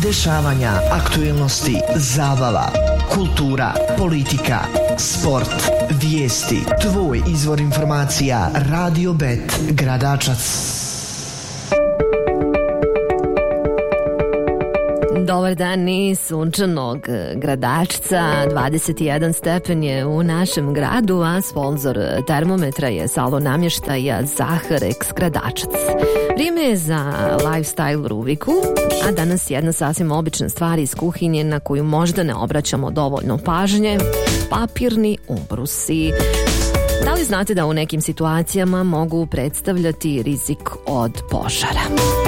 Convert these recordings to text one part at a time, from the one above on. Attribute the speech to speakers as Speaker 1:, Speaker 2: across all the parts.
Speaker 1: dešavanja, aktuelnosti, zabava, kultura, politika, sport, vijesti. Tvoj izvor informacija Radio Bet Gradačac.
Speaker 2: Dobar dan iz sunčanog Gradačca. 21 stepen je u našem gradu, a sponzor termometra je salon namještaja Zaharex Gradačac. Vrijeme je za lifestyle rubriku, a danas jedna sasvim obična stvar iz kuhinje na koju možda ne obraćamo dovoljno pažnje: papirni ubrusi. Da li znate da u nekim situacijama mogu predstavljati rizik od požara?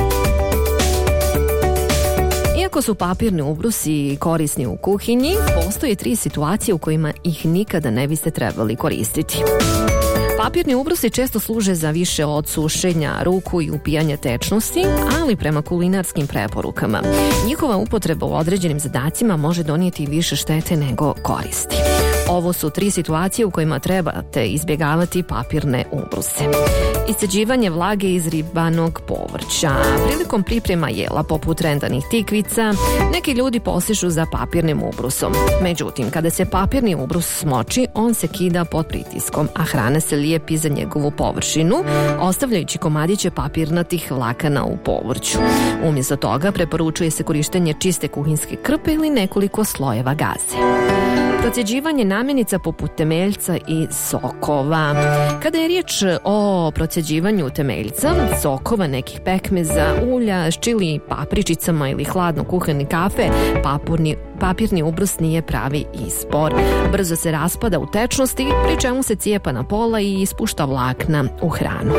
Speaker 2: Iako su papirni ubrusi korisni u kuhinji, postoje 3 situacije u kojima ih nikada ne biste trebali koristiti. Papirni ubrusi često služe za više od sušenja ruku i upijanja tečnosti, ali prema kulinarskim preporukama njihova upotreba u određenim zadacima može donijeti više štete nego koristi. Ovo su 3 situacije u kojima trebate izbjegavati papirne ubruse. Isceđivanje vlage iz ribanog povrća. Prilikom priprema jela poput rendanih tikvica, neki ljudi posežu za papirnim ubrusom. Međutim, kada se papirni ubrus smoči, on se kida pod pritiskom, a hrana se lijepi za njegovu površinu, ostavljajući komadiće papirnatih vlakana u povrću. Umjesto toga preporučuje se korištenje čiste kuhinjske krpe ili nekoliko slojeva gaze. Procjeđivanje namirnica poput temeljca i sokova. Kada je riječ o procjeđivanju temeljca, sokova, nekih pekmeza, ulja, s čili papričicama ili hladno kuhani kafe, papirni ubrus nije pravi izbor. Brzo se raspada u tečnosti, pri čemu se cijepa na pola i ispušta vlakna u hranu.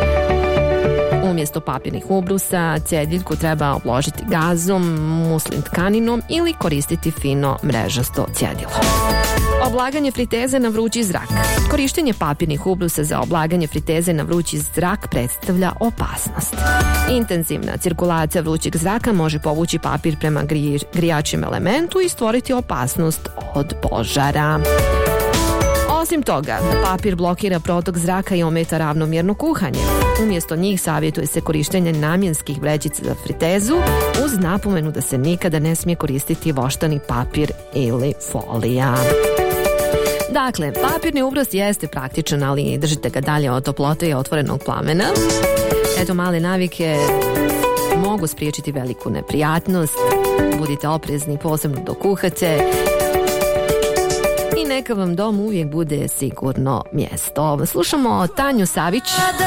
Speaker 2: Umjesto papirnih ubrusa, cediljku treba obložiti gazom, muslin tkaninom ili koristiti fino mrežasto cjedilo. Oblaganje friteze na vrući zrak. Korištenje papirnih ubrusa za oblaganje friteze na vrući zrak predstavlja opasnost. Intenzivna cirkulacija vrućeg zraka može povući papir prema grijačem elementu i stvoriti opasnost od požara. Osim toga, papir blokira protok zraka i ometa ravnomjerno kuhanje. Umjesto njih savjetuje se korištenje namjenskih vrećica za fritezu, uz napomenu da se nikada ne smije koristiti voštani papir ili folija. Dakle, papirni ubrus jeste praktičan, ali držite ga dalje od toplote i otvorenog plamena. Eto, male navike mogu spriječiti veliku neprijatnost. Budite oprezni, posebno dok kuhate. I neka vam dom uvijek bude sigurno mjesto. Slušamo Tanju Savić,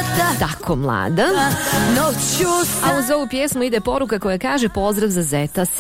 Speaker 2: Tako mlada. A uz ovu pjesmu ide poruka koja kaže: pozdrav za zeta